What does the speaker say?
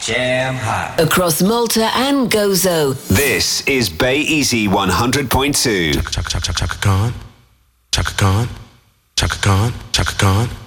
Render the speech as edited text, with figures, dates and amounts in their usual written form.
Jam hot. Across Malta and Gozo. This is Bay Easy 100.2. Chaka Khan. Chaka Khan. Chaka Khan. Chaka Khan.